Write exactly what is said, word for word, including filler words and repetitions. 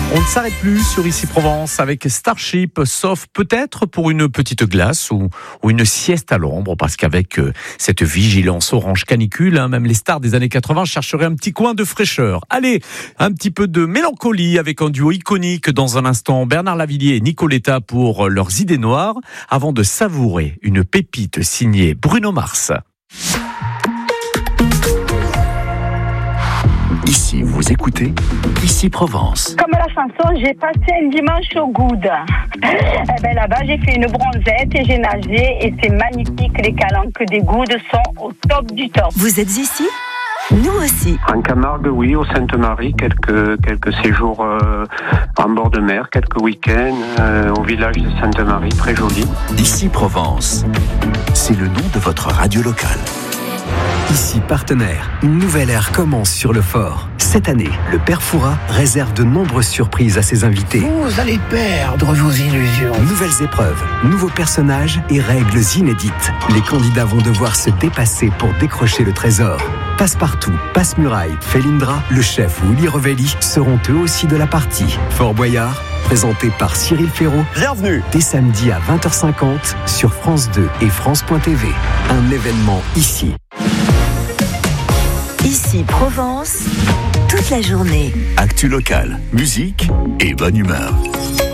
On ne s'arrête plus sur Ici Provence avec Starship, sauf peut-être pour une petite glace ou, ou une sieste à l'ombre, parce qu'avec euh, cette vigilance orange canicule, hein, même les stars des années quatre-vingts chercheraient un petit coin de fraîcheur. Allez, un petit peu de mélancolie avec un duo iconique dans un instant, Bernard Lavilliers et Nicoletta pour leurs idées noires, avant de savourer une pépite signée Bruno Mars. Ici, vous écoutez Ici Provence. Comme la chanson, j'ai passé un dimanche au Goude. Eh ben là-bas, j'ai fait une bronzette et j'ai nagé et c'est magnifique. Les calanques des Goudes sont au top du top. Vous êtes ici ? Nous aussi. En Camargue, oui, au Sainte-Marie, quelques, quelques séjours euh, en bord de mer, quelques week-ends euh, au village de Sainte-Marie, très joli. Ici Provence, c'est le nom de votre radio locale. Ici Partenaire, une nouvelle ère commence sur le fort. Cette année, le Père Fouras réserve de nombreuses surprises à ses invités. Vous allez perdre vos illusions. Nouvelles épreuves, nouveaux personnages et règles inédites. Les candidats vont devoir se dépasser pour décrocher le trésor. Passe-Partout, Passe-Muraille, Felindra, le chef ou Willy Revelli seront eux aussi de la partie. Fort Boyard, présenté par Cyril Ferraud. Bienvenue. Dès samedi à vingt heures cinquante sur France deux et France point T V. Un événement ici. Ici Provence, toute la journée. Actu locale, musique et bonne humeur.